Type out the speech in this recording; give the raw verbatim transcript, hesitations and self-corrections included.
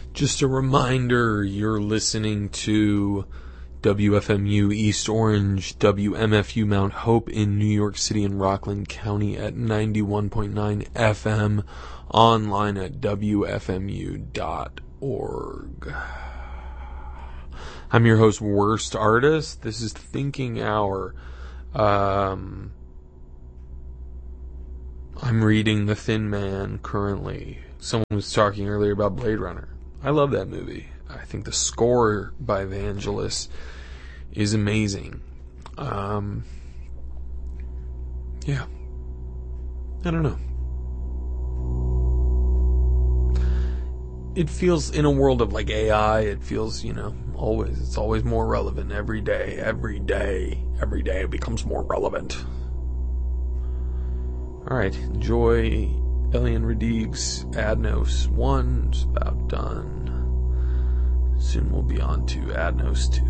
Just a reminder, you're listening to W F M U East Orange, W M F U Mount Hope in New York City and Rockland County at ninety-one point nine F M, online at W F M U dot org. I'm your host, Worst Artist. This is Thinking Hour. Um, I'm reading The Thin Man currently. Someone was talking earlier about Blade Runner. I love that movie. I think the score by Vangelis is amazing. Um, yeah. I don't know. It feels, in a world of like A I, it feels, you know, always, it's always more relevant every day, every day, every day it becomes more relevant. Alright, enjoy Elian Radigue's Adnos one. It's about done. Soon we'll be on to Adnos two.